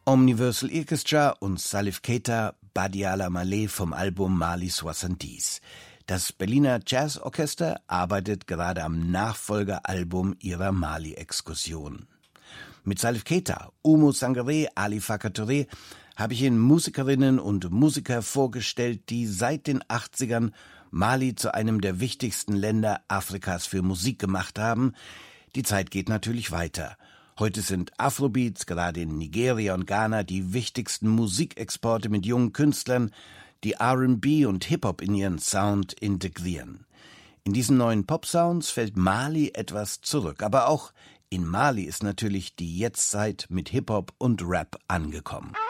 Omniversal Orchestra und Salif Keita, Badiala Malé vom Album Mali 70. Das Berliner Jazzorchester arbeitet gerade am Nachfolgeralbum ihrer Mali-Exkursion. Mit Salif Keita, Oumou Sangaré, Ali Farka Touré habe ich Ihnen Musikerinnen und Musiker vorgestellt, die seit den 80ern Mali zu einem der wichtigsten Länder Afrikas für Musik gemacht haben. Die Zeit geht natürlich weiter. Heute sind Afrobeats gerade in Nigeria und Ghana die wichtigsten Musikexporte mit jungen Künstlern, die R&B und Hip-Hop in ihren Sound integrieren. In diesen neuen Pop-Sounds fällt Mali etwas zurück, aber auch in Mali ist natürlich die Jetztzeit mit Hip-Hop und Rap angekommen.